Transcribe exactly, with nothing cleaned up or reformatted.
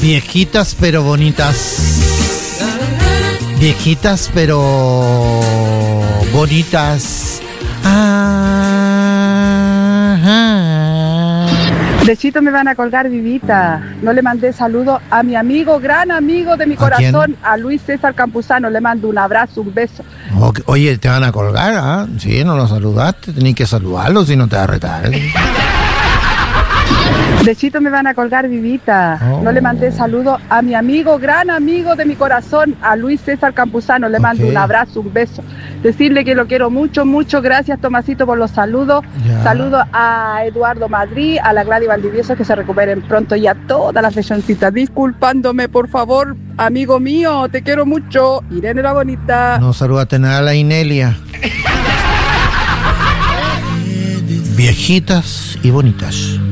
Viejitas pero bonitas. Viejitas pero bonitas. Ah, Besitos me van a colgar, Vivita. No le mandé saludos a mi amigo, gran amigo de mi corazón, a Luis César Campuzano. Le mando un abrazo, un beso. Oye, te van a colgar, ¿ah? ¿eh? Sí, no lo saludaste. Tenés que saludarlo, si no te va a retar. Besitos me van a colgar, Vivita. Oh. No le mandé saludos a mi amigo, gran amigo de mi corazón, a Luis César Campuzano. Le mando okay. un abrazo, un beso. Decirle que lo quiero mucho, mucho. Gracias, Tomasito, por los saludos. Ya. Saludos a Eduardo Madrid, a la Gladys Valdivieso, que se recuperen pronto, y a todas las fechoncitas. Disculpándome, por favor, amigo mío, te quiero mucho. Irene la bonita. No saludaste nada a la Inelia. Viejitas y bonitas.